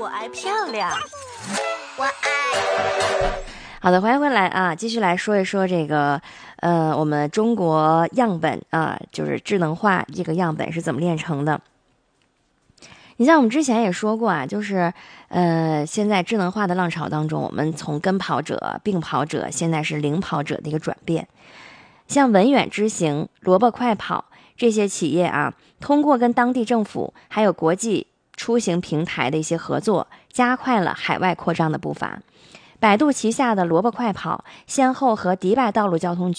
我爱漂亮， 我爱。 好的，欢迎回来啊！继续来说一说这个，我们中国样本啊，就是智能化这个样本是怎么炼成的。你像我们之前也说过啊，就是现在智能化的浪潮当中，我们从跟跑者、并跑者，现在是领跑者的一个转变。像文远之行、萝卜快跑这些企业啊，通过跟当地政府还有国际出行平台的一些合作，加快了海外扩张的步伐。百度旗下的萝卜快跑先后和迪拜道路交通局